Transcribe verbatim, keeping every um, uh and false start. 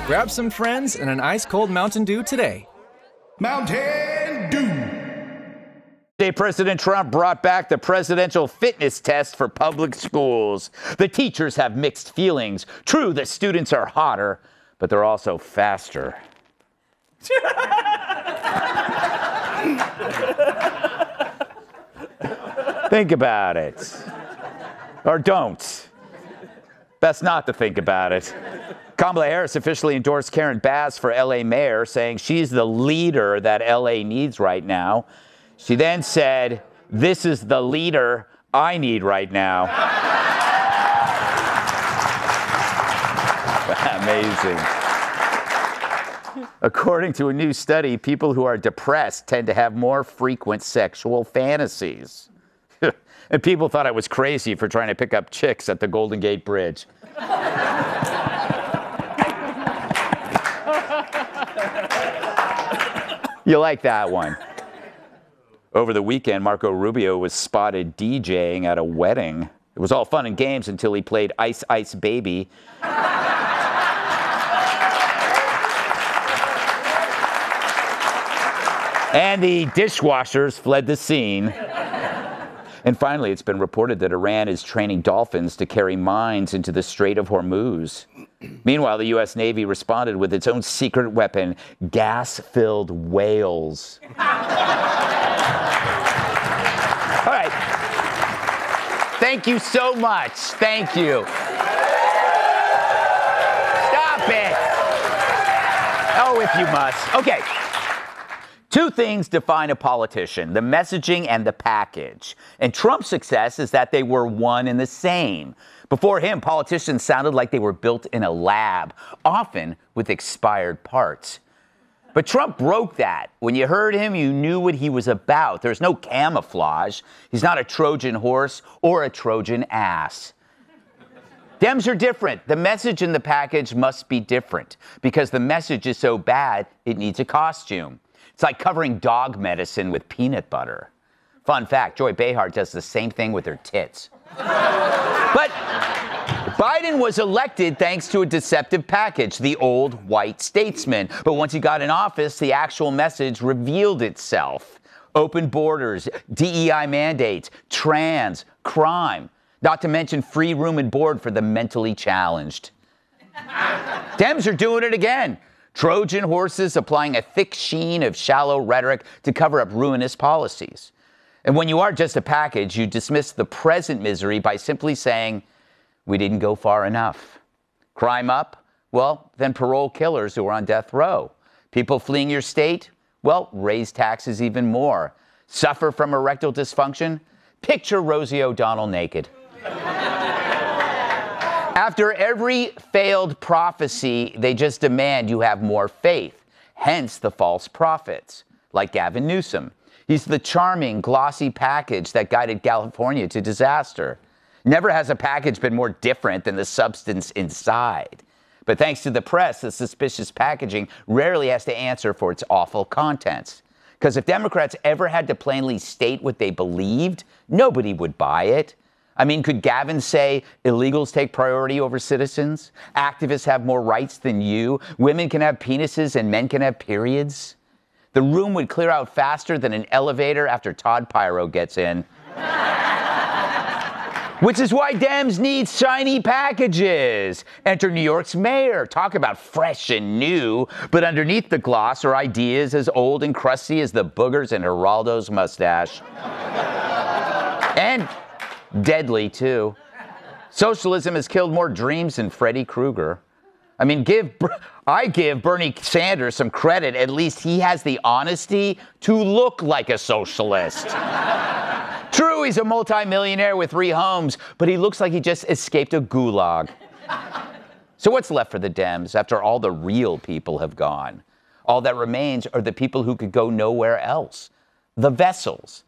Grab some friends and an ice-cold Mountain Dew today. Mountain Dew. Today, President Trump brought back the presidential fitness test for public schools. The teachers have mixed feelings. True, the students are hotter, but they're also faster. Think about it. Or don't. Best not to think about it. Kamala Harris officially endorsed Karen Bass for L A mayor, saying she's the leader that L A needs right now. She then said, "This is the leader I need right now." Amazing. According to a new study, people who are depressed tend to have more frequent sexual fantasies. And people thought I was crazy for trying to pick up chicks at the Golden Gate Bridge. You like that one. Over the weekend, Marco Rubio was spotted DJing at a wedding. It was all fun and games until he played Ice Ice Baby. And the dishwashers fled the scene. And finally, it's been reported that Iran is training dolphins to carry mines into the Strait of Hormuz. Meanwhile, the U S Navy responded with its own secret weapon, gas-filled whales. All right. Thank you so much. Thank you. Stop it. Oh, if you must. Okay. Two things define a politician, the messaging and the package. And Trump's success is that they were one and the same. Before him, politicians sounded like they were built in a lab, often with expired parts. But Trump broke that. When you heard him, you knew what he was about. There's no camouflage. He's not a Trojan horse or a Trojan ass. Dems are different. The message in the package must be different because the message is so bad, it needs a costume. It's like covering dog medicine with peanut butter. Fun fact, Joy Behar does the same thing with her tits. But Biden was elected thanks to a deceptive package, the old white statesman. But once he got in office, the actual message revealed itself. Open borders, D E I mandates, trans, crime, not to mention free room and board for the mentally challenged. Dems are doing it again. Trojan horses applying a thick sheen of shallow rhetoric to cover up ruinous policies. And when you are just a package, you dismiss the present misery by simply saying, we didn't go far enough. Crime up? Well, then parole killers who are on death row. People fleeing your state? Well, raise taxes even more. Suffer from erectile dysfunction? Picture Rosie O'Donnell naked. After every failed prophecy, they just demand you have more faith, hence the false prophets, like Gavin Newsom. He's the charming, glossy package that guided California to disaster. Never has a package been more different than the substance inside. But thanks to the press, the suspicious packaging rarely has to answer for its awful contents. Because if Democrats ever had to plainly state what they believed, nobody would buy it. I mean, could Gavin say illegals take priority over citizens? Activists have more rights than you? Women can have penises and men can have periods? The room would clear out faster than an elevator after Todd Pyro gets in. Which is why Dems need shiny packages. Enter New York's mayor. Talk about fresh and new. But underneath the gloss are ideas as old and crusty as the boogers in Geraldo's mustache. And deadly, too. Socialism has killed more dreams than Freddy Krueger. I mean, give I give Bernie Sanders some credit. At least he has the honesty to look like a socialist. True, he's a multimillionaire with three homes, but he looks like he just escaped a gulag. So what's left for the Dems after all the real people have gone? All that remains are the people who could go nowhere else. The vessels.